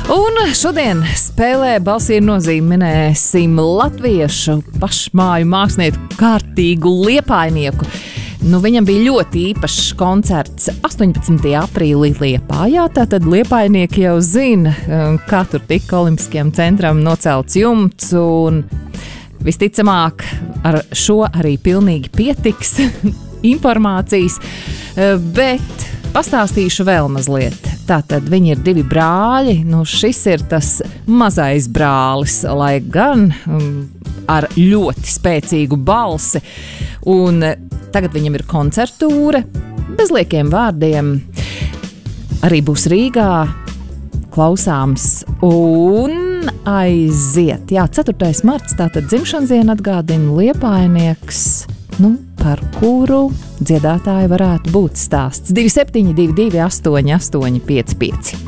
Un šodien spēlē Balss ir nozīme minēsim latviešu pašmāju mākslinieku kārtīgu liepājnieku. Viņam bija ļoti īpašs koncerts 18. aprīlī Liepājā, tātad liepājnieki jau zina, kā tur tika Olimpiskajam centram nocelts jumts, un visticamāk ar šo arī pilnīgi pietiks informācijas, bet pastāstīšu vēl mazliet. Tātad viņi ir divi brāļi, šis ir tas mazais brālis, lai gan ar ļoti spēcīgu balsi, un tagad viņam ir koncertūra, bez liekiem vārdiem, arī būs Rīgā klausāms un aiziet. 4. marts, tātad dzimšanas diena atgādina liepājnieks, par kuru dziedātāju varētu būt stāsts. 2722 88 55.